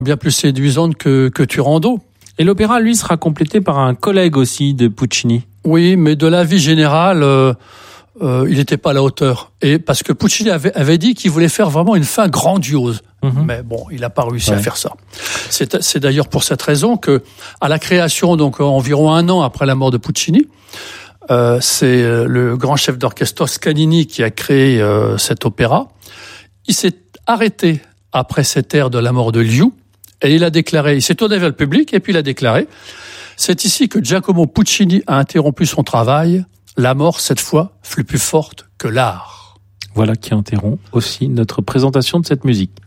bien plus séduisante que Turandot. Et l'opéra, lui, sera complété par un collègue aussi de Puccini. Oui, mais de l'avis général, il n'était pas à la hauteur. Et parce que Puccini avait dit qu'il voulait faire vraiment une fin grandiose. Mais bon, il n'a pas réussi à faire ça. C'est d'ailleurs pour cette raison que, à la création, donc environ 1 an après la mort de Puccini, c'est le grand chef d'orchestre Toscanini qui a créé cet opéra. Il s'est arrêté après cette ère de la mort de Liu. Et il s'est tourné vers le public et puis il a déclaré « C'est ici que Giacomo Puccini a interrompu son travail. La mort, cette fois, fut plus forte que l'art. » Voilà qui interrompt aussi notre présentation de cette musique.